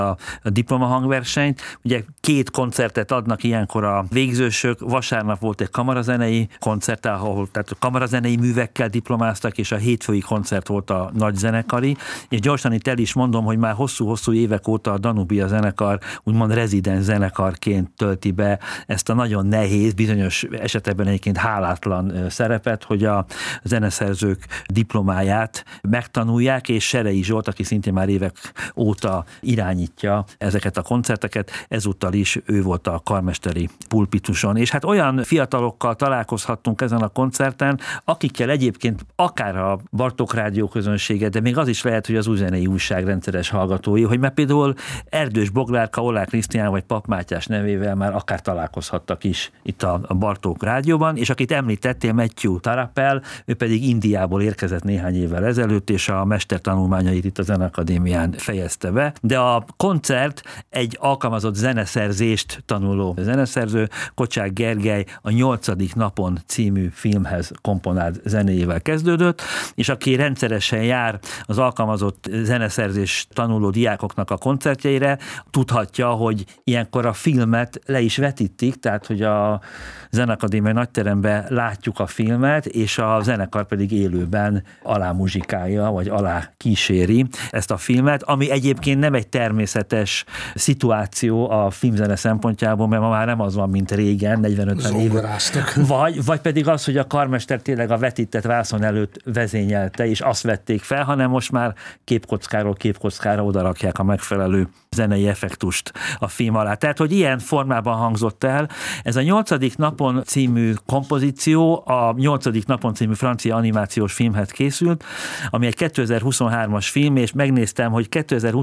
a diplomahangversenyt. Ugye 2 koncertet adnak ilyenkor a végzősök. Vasárnap volt egy kamarazenei koncert, ahol tehát kamarazenei művekkel diplomáztak, és a hétfői koncert volt a nagy zenekari. És gyorsan itt el is mondom, hogy már hosszú-hosszú évek óta a Danubia zenekar úgymond rezidens zenekarként tölti be ezt a nagyon nehéz, bizonyos esetekben egyébként hálátlan szerepet, hogy a zeneszerzők diplomáját megtanulják, és Serei Zsolt, aki szintén már évek óta irányítja ezeket a koncerteket, ezúttal is ő volt a karmesteri pulpituson. És hát olyan fiatalokkal találkozhattunk ezen a koncerten, akikkel egyébként akár a Bartók Rádió közönsége, de még az is lehet, hogy az Újzenei Újság rendszeres hallgatói, hogy mert például Erdős Boglárka, Ollák Krisztián vagy Pap Mátyás nevével már akár találkozhattak is itt a Bartók Rádióban, és akit említettél, Matthew Tarapel, ő pedig Indiából érkezett néhány évvel ezelőtt, és a mestertanulmányait itt a Zeneakadémián fejezte be, de a koncert egy alkalmazott zeneszerzést tanuló zeneszerző, Kocsák Gergely a 8. napon című filmhez komponált zenéjével kezdődött, és aki rendszeresen jár az alkalmazott zeneszerzés tanuló diákoknak a koncertjeire, tudhatja, hogy ilyenkor a filmet le is vetítik, tehát hogy a Zeneakadémiai nagyteremben látjuk a filmet, és a zenekar pedig élőben alámuzsikálja, vagy alá kíséri ezt a filmet, ami egyébként nem egy természetes szituáció a filmzene szempontjából, mert ma már nem az van, mint régen, 40-50 éve. Vagy pedig az, hogy a karmester tényleg a vetített vászon előtt vezényelte, és azt vették fel, hanem most már képkockáról képkockára odarakják a megfelelő zenei effektust a film alá. Tehát, hogy ilyen formában hangzott el. Ez a 8. napon című kompozíció a 8. napon című francia animációs filmhez készült, ami egy 2023-as film, és megnéztem, hogy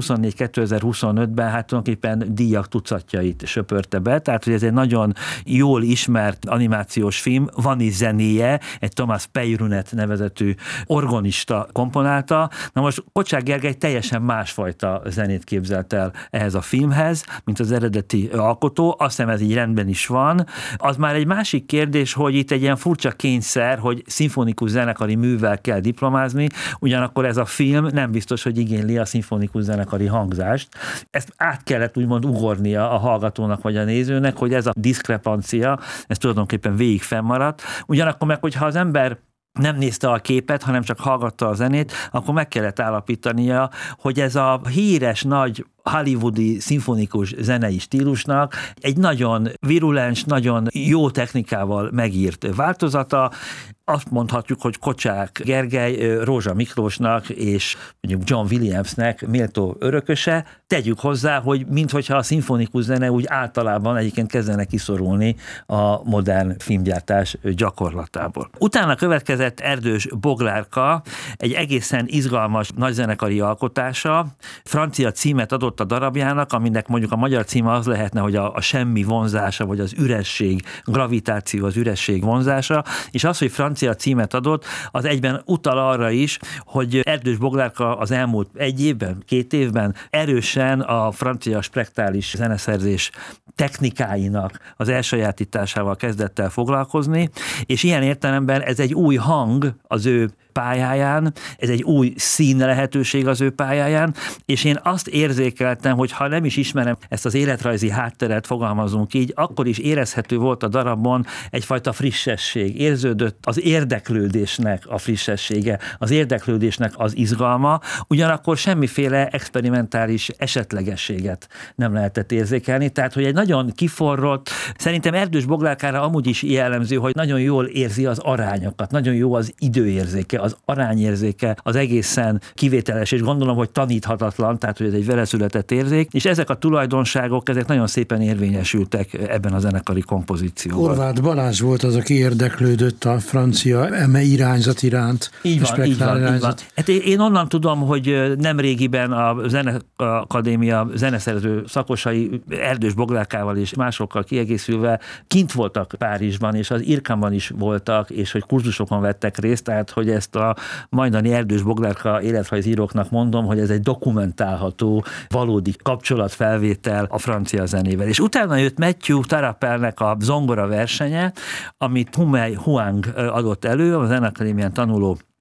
2024-2025-ben hát tulajdonképpen díjak tucatjait söpörte be, tehát, hogy ez egy nagyon jól ismert animációs film, van is zenéje, egy Thomas Peyrunet nevezetű orgonista komponálta. Na most Kocsák Gergely teljesen másfajta zenét képzelt el ehhez a filmhez, mint az eredeti alkotó. Azt hiszem, ez így rendben is van. Az már egy másik kérdés, hogy itt egy ilyen furcsa kényszer, hogy szimfonikus zenekari művel kell diplomázni, ugyanakkor ez a film nem biztos, hogy igényli a szimfonikus zenekari hangzást. Ezt át kellett úgymond ugornia a hallgatónak vagy a nézőnek, hogy ez a diszkrepancia, ez tulajdonképpen végig fennmaradt. Ugyanakkor meg, hogyha az ember nem nézte a képet, hanem csak hallgatta a zenét, akkor meg kellett állapítania, hogy ez a híres nagy hollywoodi szimfonikus zenei stílusnak egy nagyon virulens, nagyon jó technikával megírt változata. Azt mondhatjuk, hogy Kocsák Gergely Rózsa Miklósnak és mondjuk John Williamsnek méltó örököse. Tegyük hozzá, hogy minthogyha a szimfonikus zene úgy általában egyébként kezdene kiszorulni a modern filmgyártás gyakorlatából. Utána következett Erdős Boglárka, egy egészen izgalmas nagyzenekari alkotása, francia címet adott a darabjának, aminek mondjuk a magyar címe az lehetne, hogy a semmi vonzása, vagy az üresség, gravitáció, az üresség vonzása, és az, hogy francia címet adott, az egyben utal arra is, hogy Erdős Boglárka az elmúlt 1 évben, 2 évben erősen a francia spektális zeneszerzés technikáinak az elsajátításával kezdett el foglalkozni, és ilyen értelemben ez egy új hang az ő pályáján, ez egy új szín lehetőség az ő pályáján, és én azt érzékeltem, hogy ha nem is ismerem ezt az életrajzi hátteret, fogalmazunk így, akkor is érezhető volt a darabon egyfajta frissesség. Érződött az érdeklődésnek a frissessége, az érdeklődésnek az izgalma, ugyanakkor semmiféle experimentális esetlegességet nem lehetett érzékelni, tehát hogy egy nagyon kiforrott, szerintem Erdős Boglárkára amúgy is jellemző, hogy nagyon jól érzi az arányokat, nagyon jó az időérzéke, az arányérzéke, az egészen kivételes, és gondolom, hogy taníthatatlan, tehát hogy ez egy veleszületett érzék, és ezek a tulajdonságok, ezek nagyon szépen érvényesültek ebben a zenekari kompozícióban. Horváth Balázs volt az, aki érdeklődött a francia eme irányzat iránt. Így van. Hát én onnan tudom, hogy nemrégiben a Zeneakadémia zeneszerző szakosai Erdős Boglárkával és másokkal kiegészülve kint voltak Párizsban, és az IRCAM-ban is voltak, és hogy kurzusokon vettek részt, tehát hogy ezt a majdani Erdős Boglárka életrajzíróknak mondom, hogy ez egy dokumentálható, valódi kapcsolatfelvétel a francia zenével. És utána jött Matthew Tarapelnek a zongora versenye, amit Humei Huang adott elő, a Zeneakadémián tanuló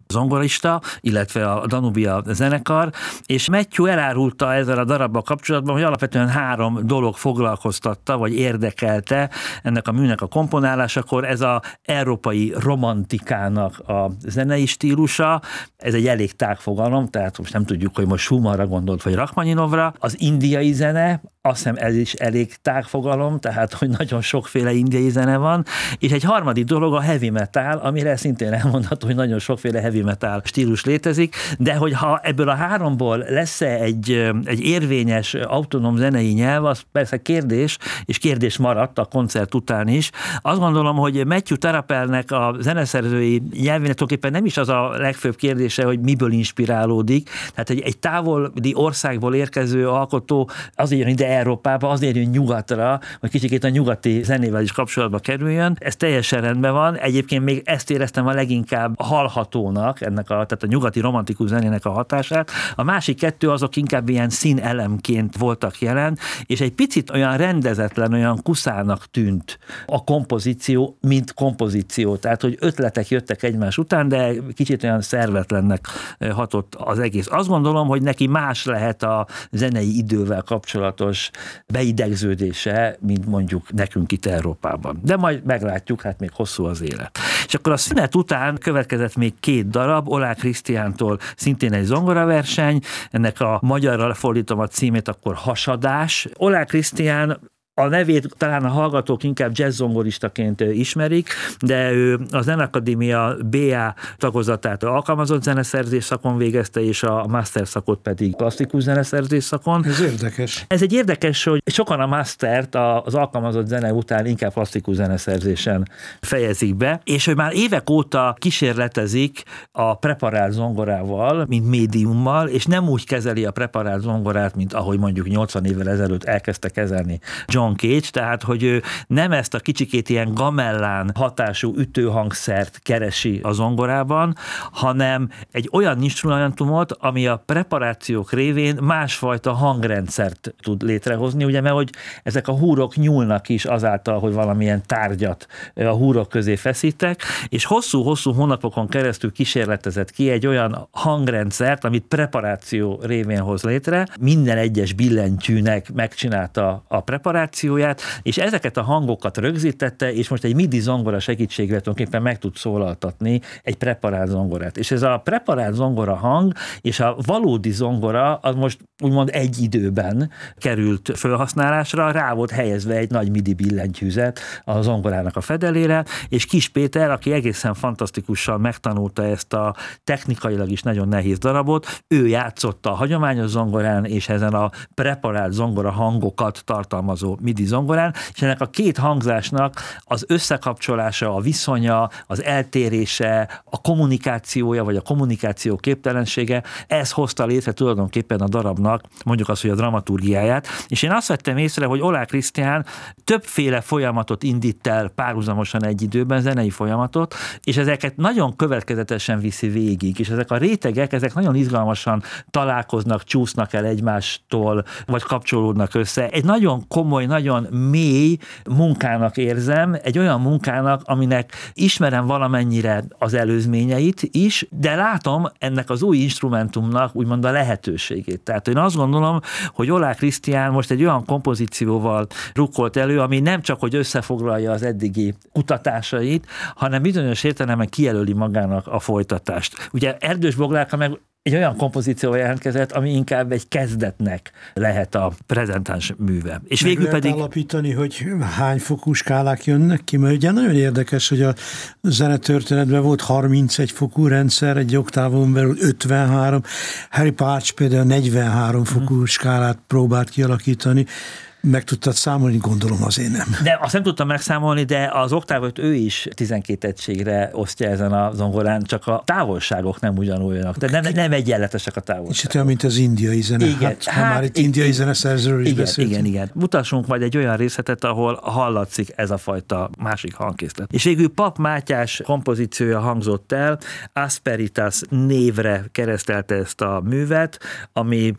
zongorista, illetve a Danubia zenekar, és Matthew elárulta ezzel a darabbal kapcsolatban, hogy alapvetően 3 dolog foglalkoztatta, vagy érdekelte ennek a műnek a komponálásakor. Ez az európai romantikának a zenei stílusa, ez egy elég tág fogalom, tehát most nem tudjuk, hogy most Schumannra gondolt, vagy Rachmaninovra. Az indiai zene, azt hiszem ez is elég tág fogalom, tehát hogy nagyon sokféle indiai zene van, és egy harmadik dolog a heavy metal, amire szintén elmondható, hogy nagyon sokféle heavy metal stílus létezik, de hogyha ebből a 3-ból lesz egy érvényes autonóm zenei nyelv, az persze kérdés, és kérdés maradt a koncert után is. Azt gondolom, hogy Matthew Tarapelnek a zeneszerzői nyelvének tulajdonképpen nem is az a legfőbb kérdése, hogy miből inspirálódik, tehát egy távoli országból érkező alkotó azért jön ide Európába, azért jön nyugatra, hogy kicsikét a nyugati zenével is kapcsolatba kerüljön. Ez teljesen rendben van. Egyébként még ezt éreztem a leginkább hallhatónak, tehát a nyugati romantikus zenének a hatását. A másik 2 azok inkább ilyen színelemként voltak jelen, és egy picit olyan rendezetlen, olyan kuszának tűnt a kompozíció, mint kompozíció. Tehát, hogy ötletek jöttek egymás után, de kicsit olyan szervetlennek hatott az egész. Azt gondolom, hogy neki más lehet a zenei idővel kapcsolatos beidegződése, mint mondjuk nekünk itt Európában. De majd meglátjuk, hát még hosszú az élet. És akkor a szünet után következett még 2 darab, Oláh Krisztiántól szintén egy zongoraverseny, ennek a magyarra fordítom a címét, akkor Hasadás. Oláh Krisztián a nevét talán a hallgatók inkább jazz-zongoristaként ismerik, de ő a Zeneakadémia BA tagozatát alkalmazott zeneszerzés szakon végezte, és a master szakot pedig klasszikus zeneszerzés szakon. Ez érdekes. Ez egy érdekes, hogy sokan a mastert az alkalmazott zene után inkább klasszikus zeneszerzésen fejezik be, és hogy már évek óta kísérletezik a preparált zongorával, mint médiummal, és nem úgy kezeli a preparált zongorát, mint ahogy mondjuk 80 évvel ezelőtt elkezdte kezelni John Cage, tehát hogy ő nem ezt a kicsikét ilyen gamellán hatású ütőhangszert keresi a zongorában, hanem egy olyan instrumentumot, ami a preparációk révén másfajta hangrendszert tud létrehozni, ugye, mert hogy ezek a húrok nyúlnak is azáltal, hogy valamilyen tárgyat a húrok közé feszítek, és hosszú-hosszú hónapokon keresztül kísérletezett ki egy olyan hangrendszert, amit preparáció révén hoz létre, minden egyes billentyűnek megcsinálta a preparációját, és ezeket a hangokat rögzítette, és most egy MIDI zongora segítségével tulajdonképpen meg tud szólaltatni egy preparált zongorát. És ez a preparált zongora hang, és a valódi zongora, az most úgymond egy időben került felhasználásra, rá volt helyezve egy nagy MIDI billentyűzet a zongorának a fedelére, és Kis Péter, aki egészen fantasztikusan megtanulta ezt a technikailag is nagyon nehéz darabot, ő játszotta a hagyományos zongorán, és ezen a preparált zongora hangokat tartalmazó MIDI zongorán, és ennek a 2 hangzásnak az összekapcsolása, a viszonya, az eltérése, a kommunikációja, vagy a kommunikáció képtelensége, ez hozta létre tulajdonképpen a darabnak, mondjuk azt, hogy a dramaturgiáját, és én azt vettem észre, hogy Oláh Krisztián többféle folyamatot indít el párhuzamosan egy időben, zenei folyamatot, és ezeket nagyon következetesen viszi végig, és ezek a rétegek, ezek nagyon izgalmasan találkoznak, csúsznak el egymástól, vagy kapcsolódnak össze. Egy nagyon komoly, nagyon mély munkának érzem, egy olyan munkának, aminek ismerem valamennyire az előzményeit is, de látom ennek az új instrumentumnak úgymond a lehetőségét. Tehát én azt gondolom, hogy Oláh Krisztián most egy olyan kompozícióval rukkolt elő, ami nem csak, hogy összefoglalja az eddigi kutatásait, hanem bizonyos értelemben kijelöli magának a folytatást. Ugye Erdős Boglárka meg egy olyan kompozícióval jelentkezett, ami inkább egy kezdetnek lehet a prezentáns műve. És meg végül lehet pedig állapítani, hogy hány fokú skálák jönnek ki, mert ugye nagyon érdekes, hogy a zenetörténetben volt 31 fokú rendszer, egy oktávon belül 53, Harry Partch például 43 fokú skálát próbált kialakítani. Meg tudtad számolni? Gondolom azért nem. De azt nem tudtam megszámolni, de az oktávot ő is 12 egységre osztja ezen a zongorán, csak a távolságok nem ugyanolyanak. De nem egyenletesek a távolságok. És olyan, mint az indiai zene. Igen. Ha már itt indiai zeneszerzőről is beszéltünk. Igen. Mutassunk majd egy olyan részletet, ahol hallatszik ez a fajta másik hangkészlet. És végül Pap Mátyás kompozíciója hangzott el, Asperitas névre keresztelte ezt a művet, ami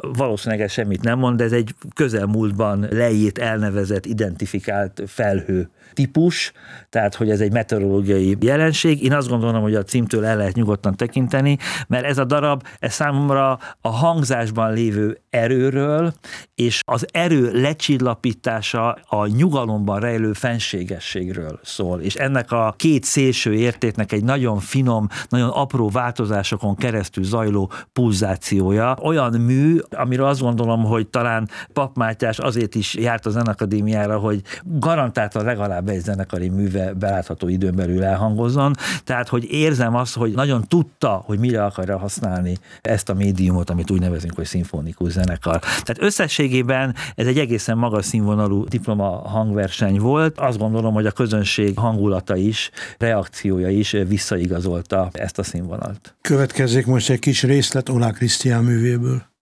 valószínűleg ez semmit nem mond, de ez egy közelmúltban leírt, elnevezett, identifikált felhő típus, tehát hogy ez egy meteorológiai jelenség. Én azt gondolom, hogy a címtől el lehet nyugodtan tekinteni, mert ez a darab, ez számomra a hangzásban lévő erőről, és az erő lecsillapítása a nyugalomban rejlő fenségességről szól. És ennek a két szélső értéknek egy nagyon finom, nagyon apró változásokon keresztül zajló pulzációja. Olyan mű, amiről azt gondolom, hogy talán Papp Mátyás azért is járt a Zenakadémiára, hogy garantáltan legalább egy zenekari műve belátható időn belül elhangozzon. Tehát, hogy érzem azt, hogy nagyon tudta, hogy mire akarja használni ezt a médiumot, amit úgy nevezünk, hogy szimfonikus zenekar. Tehát összességében ez egy egészen magas színvonalú diploma hangverseny volt. Azt gondolom, hogy a közönség hangulata is, reakciója is visszaigazolta ezt a színvonalat. Következzék most egy kis részlet Oláh Krisztián művéből.